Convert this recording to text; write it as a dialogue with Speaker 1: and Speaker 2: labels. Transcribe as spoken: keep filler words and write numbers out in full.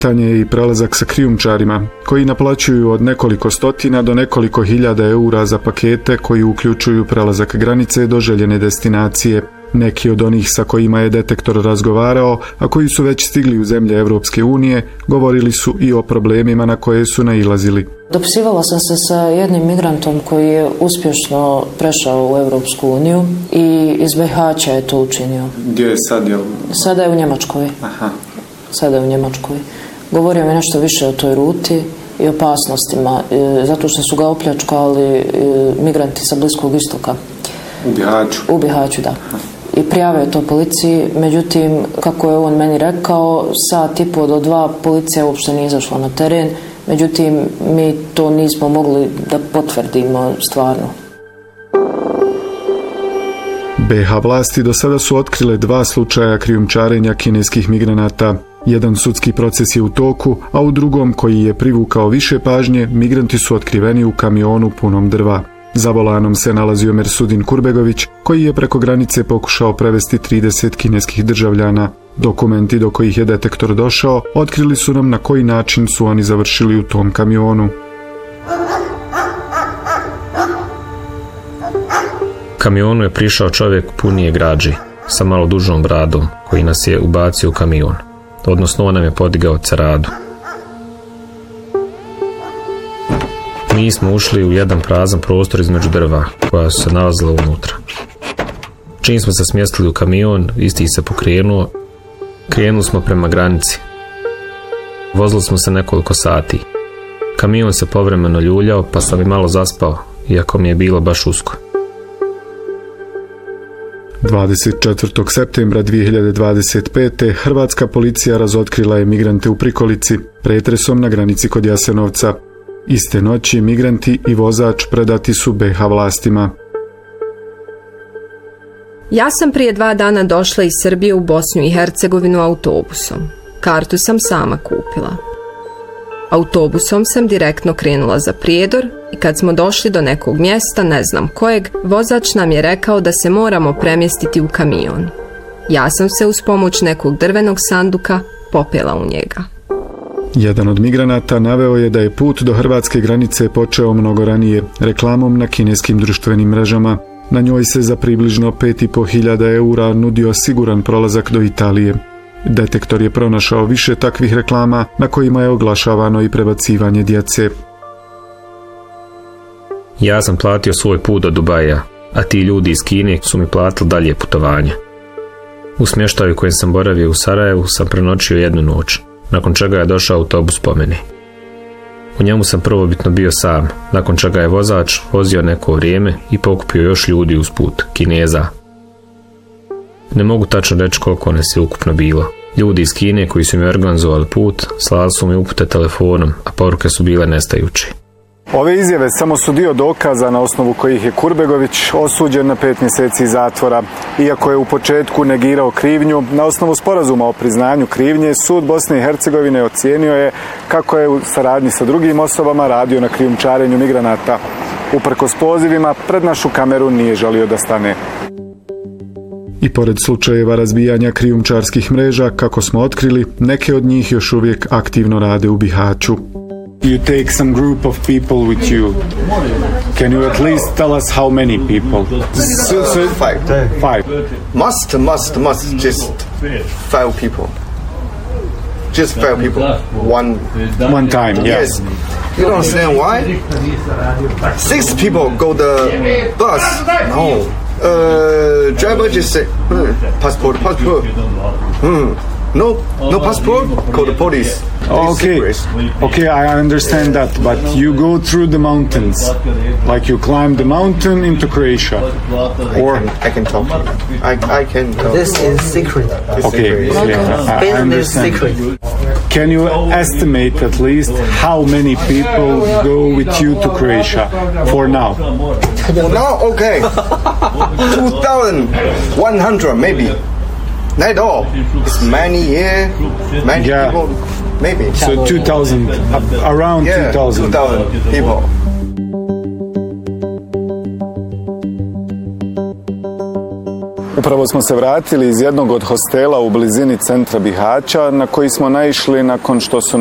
Speaker 1: je i prelazak sa krijumčarima, koji naplaćuju od nekoliko stotina do nekoliko hiljada eura za pakete koji uključuju prelazak granice do željene destinacije. Neki od onih sa kojima je detektor razgovarao, a koji su već stigli u zemlje Evropske unije, govorili su i o problemima na koje su nailazili.
Speaker 2: Dopisivala sam se sa jednim migrantom koji je uspješno prešao u Evropsku uniju i iz Behaća je to učinio.
Speaker 1: Gdje je sad? Jel?
Speaker 2: Sada je u Njemačkoj.
Speaker 1: Aha.
Speaker 2: Sada je u Njemačkoj. Govorio mi nešto više o toj ruti i opasnostima, zato što su ga opljačkali migranti sa Bliskog istoka.
Speaker 1: U Bihaću?
Speaker 2: U Bihaću, da. Aha. I prijavio to policiji, međutim, kako je on meni rekao, sat i po do dva policija uopšte nije izašla na teren, međutim, mi to nismo mogli da potvrdimo stvarno.
Speaker 1: be ha vlasti do sada su otkrile dva slučaja krijumčarenja kineskih migranata. Jedan sudski proces je u toku, a u drugom, koji je privukao više pažnje, migranti su otkriveni u kamionu punom drva. Za volanom se nalazio Mersudin Kurbegović, koji je preko granice pokušao prevesti trideset kineskih državljana. Dokumenti do kojih je detektor došao otkrili su nam na koji način su oni završili u tom kamionu.
Speaker 3: Kamionu je prišao čovjek punije građi, sa malo dužom bradom, koji nas je ubacio u kamion. Odnosno, on nam je podigao ceradu. Mi smo ušli u jedan prazan prostor između drva, koja su se nalazila unutra. Čim smo se smjestili u kamion, isti se pokrenuo. Krenuli smo prema granici. Vozili smo se nekoliko sati. Kamion se povremeno ljuljao, pa sam i malo zaspao, iako mi je bilo baš usko.
Speaker 1: dvadeset četvrtog septembra dvije hiljade dvadeset pete. hrvatska policija razotkrila je migrante u prikolici, pretresom na granici kod Jasenovca. Iste noći migranti i vozač predati su be ha vlastima.
Speaker 4: Ja sam prije dva dana došla iz Srbije u Bosnu i Hercegovinu autobusom. Kartu sam sama kupila. Autobusom sam direktno krenula za Prijedor i kad smo došli do nekog mjesta, ne znam kojeg, vozač nam je rekao da se moramo premjestiti u kamion. Ja sam se uz pomoć nekog drvenog sanduka popela u njega.
Speaker 1: Jedan od migranata naveo je da je put do hrvatske granice počeo mnogo ranije, reklamom na kineskim društvenim mrežama. Na njoj se za približno pet i po hiljada eura nudio siguran prolazak do Italije. Detektor je pronašao više takvih reklama na kojima je oglašavano i prebacivanje djece.
Speaker 3: Ja sam platio svoj put do Dubaja, a ti ljudi iz Kine su mi platili dalje putovanje. U smještaju kojem sam boravio u Sarajevu sam prenoćio jednu noć, nakon čega je došao autobus po meni. U njemu sam prvobitno bio sam, nakon čega je vozač vozio neko vrijeme i pokupio još ljudi uz put, Kineza. Ne mogu tačno reći koliko nas je ukupno bilo. Ljudi iz Kine koji su mi organizovali put, slali su mi upute telefonom, a poruke su bile nestajuće.
Speaker 1: Ove izjave samo su dio dokaza na osnovu kojih je Kurbegović osuđen na pet mjeseci zatvora. Iako je u početku negirao krivnju, na osnovu sporazuma o priznanju krivnje, sud Bosne i Hercegovine ocijenio je kako je u saradnji sa drugim osobama radio na krijumčarenju migranata. Uprkos pozivima, pred našu kameru nije želio da stane. I pored slučajeva razbijanja krijumčarskih mreža, kako smo otkrili, neke od njih još uvijek aktivno rade u Bihaću. You take some group of people with you. Can you at least tell us how many people?
Speaker 5: So, so five.
Speaker 1: Five.
Speaker 5: Must, must, must just five people. Just five people. One.
Speaker 1: One time, yeah.
Speaker 5: Yes. You don't understand why? Six people go the bus. No. Uh, driver just say, hmm, passport, passport. Hmm. No, no passport. Call the police.
Speaker 1: Okay, okay, I understand that, but you go through the mountains, like you climb the mountain into Croatia, or
Speaker 5: I can, I can talk to you. I, I can. Talk.
Speaker 6: This is secret.
Speaker 1: Okay, yeah, I, I understand.
Speaker 6: Secret.
Speaker 1: Can you estimate at least how many people go with you to Croatia for now?
Speaker 5: For now, okay, two thousand one hundred maybe. Not all. It's many here, many
Speaker 1: yeah.
Speaker 5: people, maybe.
Speaker 1: So two thousand, around
Speaker 5: yeah,
Speaker 1: two thousand.
Speaker 5: two thousand people.
Speaker 1: Upravo smo se vratili iz jednog od hostela u blizini centra Bihaća, na koji smo naišli nakon što su